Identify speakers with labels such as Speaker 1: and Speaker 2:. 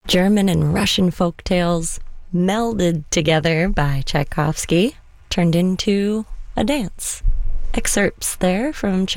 Speaker 1: German and Russian folk tales melded together by Tchaikovsky turned into a dance. Excerpts there from